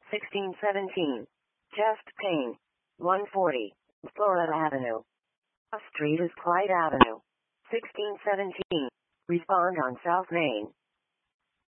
1617. Chest pain. 140. Florida Avenue. A street is Clyde Avenue. 1617. Respond on South Main.